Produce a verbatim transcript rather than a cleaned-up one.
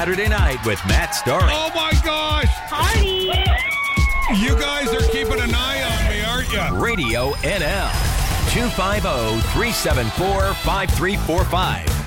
Saturday night with Matt Starling. Oh, my gosh. Party. You guys are keeping an eye on me, aren't you? Radio N L. two five zero, three seven four, five three four five.